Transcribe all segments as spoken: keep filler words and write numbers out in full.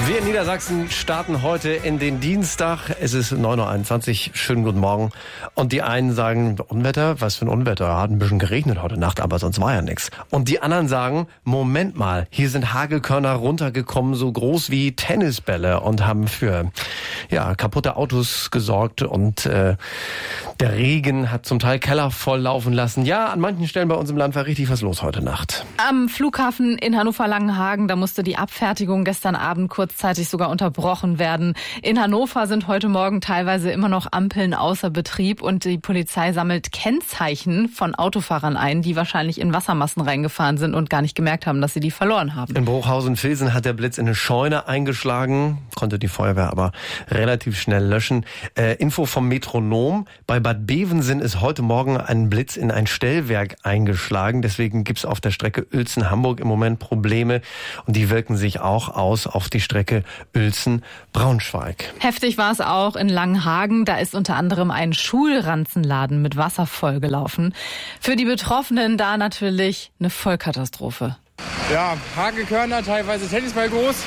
Wir in Niedersachsen starten heute in den Dienstag. Es ist neun Uhr einundzwanzig. Schönen guten Morgen. Und die einen sagen, Unwetter? Was für ein Unwetter? Hat ein bisschen geregnet heute Nacht, aber sonst war ja nichts. Und die anderen sagen, Moment mal, hier sind Hagelkörner runtergekommen, so groß wie Tennisbälle und haben für ja kaputte Autos gesorgt. Und äh, der Regen hat zum Teil Keller voll laufen lassen. Ja, an manchen Stellen bei uns im Land war richtig was los heute Nacht. Am Flughafen in Hannover-Langenhagen, da musste die Abfertigung gestern Abend kurzzeitig sogar unterbrochen werden. In Hannover sind heute Morgen teilweise immer noch Ampeln außer Betrieb und die Polizei sammelt Kennzeichen von Autofahrern ein, die wahrscheinlich in Wassermassen reingefahren sind und gar nicht gemerkt haben, dass sie die verloren haben. In Bruchhausen-Vilsen hat der Blitz in eine Scheune eingeschlagen, konnte die Feuerwehr aber relativ schnell löschen. Äh, Info vom Metronom: Bei Bad Bevensen ist heute Morgen ein Blitz in ein Stellwerk eingeschlagen. Deswegen gibt's auf der Strecke Uelzen-Hamburg im Moment Probleme und die wirken sich auch aus auf die Strecke Uelzen-Braunschweig. Heftig war es auch in Langenhagen. Da ist unter anderem ein Schulranzenladen mit Wasser vollgelaufen. Für die Betroffenen da natürlich eine Vollkatastrophe. Ja, Hagelkörner, teilweise Tennisball groß.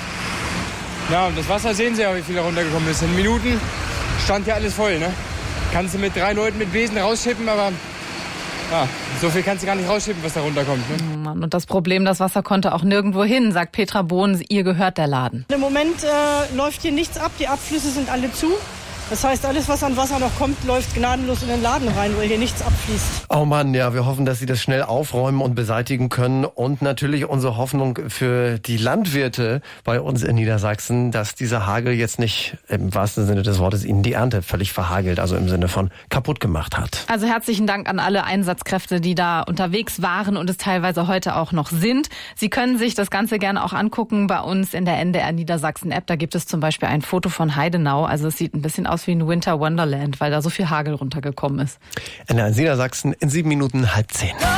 Ja, und das Wasser sehen Sie ja, wie viel da runtergekommen ist. In Minuten stand ja alles voll, ne? Kannst du mit drei Leuten mit Besen rausschippen, aber ja, so viel kannst du gar nicht rausschippen, was da runterkommt. Ne? Oh Mann, und das Problem, das Wasser konnte auch nirgendwo hin, sagt Petra Bohn, ihr gehört der Laden. Im Moment äh, läuft hier nichts ab, die Abflüsse sind alle zu. Das heißt, alles, was an Wasser noch kommt, läuft gnadenlos in den Laden rein, weil hier nichts abfließt. Oh Mann, ja, wir hoffen, dass Sie das schnell aufräumen und beseitigen können. Und natürlich unsere Hoffnung für die Landwirte bei uns in Niedersachsen, dass dieser Hagel jetzt nicht im wahrsten Sinne des Wortes Ihnen die Ernte völlig verhagelt, also im Sinne von kaputt gemacht hat. Also herzlichen Dank an alle Einsatzkräfte, die da unterwegs waren und es teilweise heute auch noch sind. Sie können sich das Ganze gerne auch angucken bei uns in der N D R Niedersachsen App. Da gibt es zum Beispiel ein Foto von Heidenau. Also es sieht ein bisschen aus wie ein Winter Wonderland, weil da so viel Hagel runtergekommen ist. N D R Niedersachsen in sieben Minuten halb zehn.